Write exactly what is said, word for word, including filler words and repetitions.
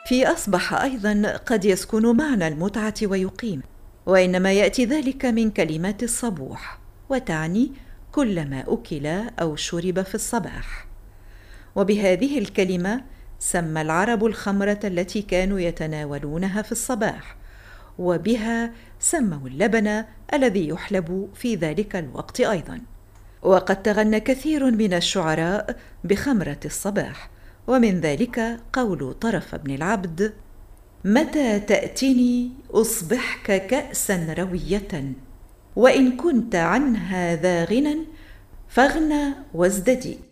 في أصبح أيضا قد يسكن معنى المتعة ويقيم، وإنما يأتي ذلك من كلمات الصبوح، وتعني كل ما أكل أو شرب في الصباح. وبهذه الكلمة سمى العرب الخمرة التي كانوا يتناولونها في الصباح، وبها سموا اللبن الذي يحلب في ذلك الوقت أيضا. وقد تغنى كثير من الشعراء بخمرة الصباح، ومن ذلك قول طرف بن العبد: متى تأتني أصبحك كأسا روية، وإن كنت عنها ذا غنى فاغنى وازددي.